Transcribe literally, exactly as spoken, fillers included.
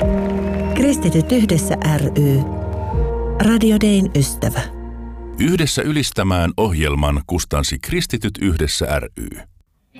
Kristityt yhdessä ry. Radio Dayn ystävä. Yhdessä ylistämään ohjelman kustansi Kristityt yhdessä ry.